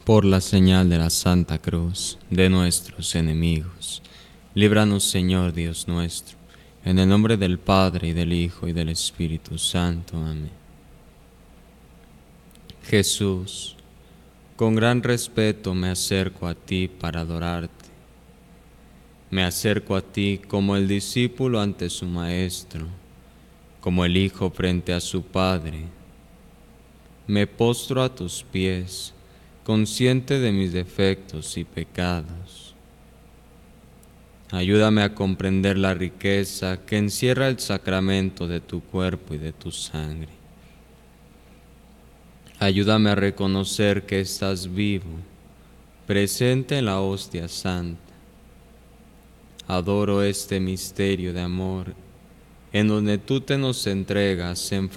Por la señal de la Santa Cruz de nuestros enemigos, líbranos, Señor Dios nuestro, en el nombre del Padre, y del Hijo, y del Espíritu Santo. Amén. Jesús, con gran respeto me acerco a ti para adorarte. Me acerco a ti como el discípulo ante su maestro, como el hijo frente a su padre. Me postro a tus pies, consciente de mis defectos y pecados. Ayúdame a comprender la riqueza que encierra el sacramento de tu cuerpo y de tu sangre. Ayúdame a reconocer que estás vivo, presente en la hostia santa. Adoro este misterio de amor, en donde tú te nos entregas en